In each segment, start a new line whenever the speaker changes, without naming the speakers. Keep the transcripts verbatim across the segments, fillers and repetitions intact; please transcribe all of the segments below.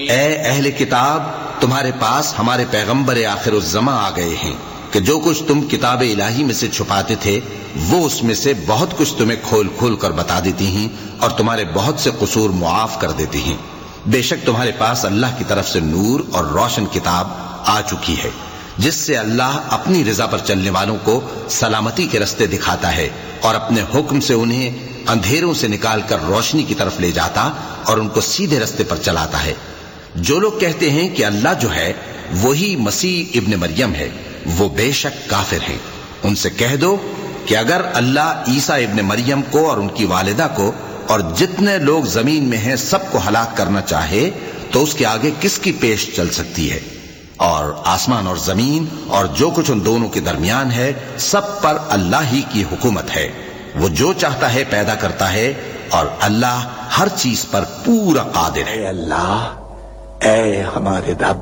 اے اہل کتاب تمہارے پاس ہمارے پیغمبر آخر الزماں آ گئے ہیں کہ جو کچھ تم کتاب الہی میں سے چھپاتے تھے وہ اس میں سے بہت کچھ تمہیں کھول کھول کر بتا دیتی ہیں اور تمہارے بہت سے قصور معاف کر دیتی ہیں. بے شک تمہارے پاس اللہ کی طرف سے نور اور روشن کتاب آ چکی ہے جس سے اللہ اپنی رضا پر چلنے والوں کو سلامتی کے رستے دکھاتا ہے اور اپنے حکم سے انہیں اندھیروں سے نکال کر روشنی کی طرف لے جاتا اور ان کو سیدھے رستے پر چلاتا ہے. جو لوگ کہتے ہیں کہ اللہ جو ہے وہی مسیح ابن مریم ہے وہ بے شک کافر ہیں. ان سے کہہ دو کہ اگر اللہ عیسیٰ ابن مریم کو اور ان کی والدہ کو اور جتنے لوگ زمین میں ہیں سب کو ہلاک کرنا چاہے تو اس کے آگے کس کی پیش چل سکتی ہے؟ اور آسمان اور زمین اور جو کچھ ان دونوں کے درمیان ہے سب پر اللہ ہی کی حکومت ہے. وہ جو چاہتا ہے پیدا کرتا ہے اور اللہ ہر چیز پر پورا قادر ہے.
اے اللہ، اے ہمارے رب،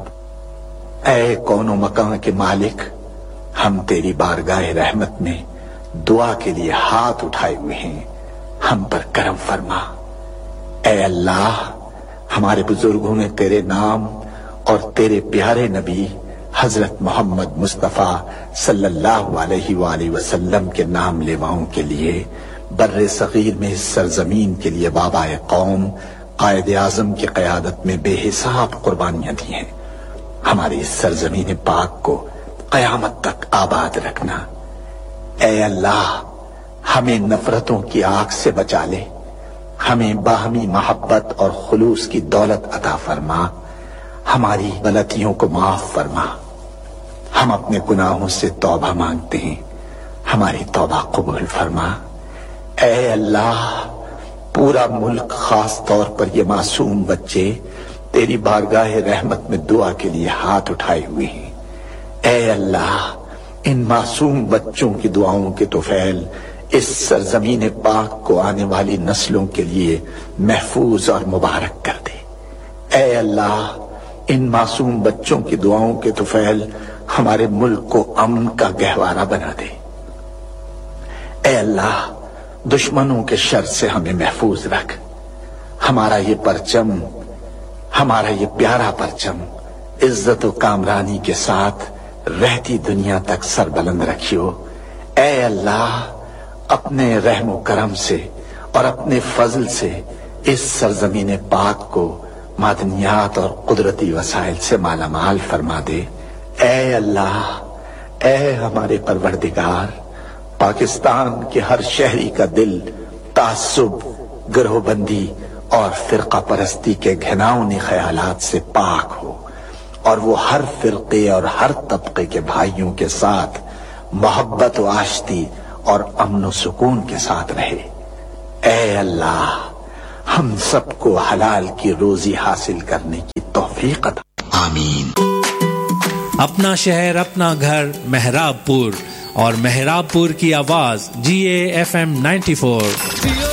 اے کون و مکان کے مالک، ہم تیری بارگاہ رحمت میں دعا کے لیے ہاتھ اٹھائے ہوئے ہیں، ہم پر کرم فرما. اے اللہ، ہمارے بزرگوں نے تیرے نام اور تیرے پیارے نبی حضرت محمد مصطفیٰ صلی اللہ علیہ وآلہ وسلم کے نام لیواؤں کے لیے بر صغیر میں اس سرزمین کے لیے بابا قوم قائد اعظم کی قیادت میں بے حساب قربانیاں دی ہیں. ہماری اس سرزمین پاک کو قیامت تک آباد رکھنا. اے اللہ، ہمیں نفرتوں کی آگ سے بچا لے، ہمیں باہمی محبت اور خلوص کی دولت عطا فرما، ہماری غلطیوں کو معاف فرما. ہم اپنے گناہوں سے توبہ مانگتے ہیں، ہماری توبہ قبول فرما. اے اللہ، پورا ملک خاص طور پر یہ معصوم بچے تیری بارگاہ رحمت میں دعا کے لیے ہاتھ اٹھائے ہوئے ہیں. اے اللہ، ان معصوم بچوں کی دعاؤں کے طفیل اس سرزمین پاک کو آنے والی نسلوں کے لیے محفوظ اور مبارک کر دے. اے اللہ، ان معصوم بچوں کی دعاؤں کے طفیل ہمارے ملک کو امن کا گہوارہ بنا دے. اے اللہ، دشمنوں کے شر سے ہمیں محفوظ رکھ. ہمارا یہ پرچم، ہمارا یہ پیارا پرچم عزت و کامرانی کے ساتھ رہتی دنیا تک سربلند رکھیو. اے اللہ، اپنے رحم و کرم سے اور اپنے فضل سے اس سرزمین پاک کو معدنیات اور قدرتی وسائل سے مالا مال فرما دے. اے اللہ، اے ہمارے پروردگار، پاکستان کے ہر شہری کا دل تعصب، گروہ بندی اور فرقہ پرستی کے گھناؤنی خیالات سے پاک ہو اور وہ ہر فرقے اور ہر طبقے کے بھائیوں کے ساتھ محبت و آشتی اور امن و سکون کے ساتھ رہے. اے اللہ، ہم سب کو حلال کی روزی حاصل کرنے کی توفیق عطا.
آمین.
اپنا شہر اپنا گھر مہراب پور اور مہراب پور کی آواز جی A F M ninety four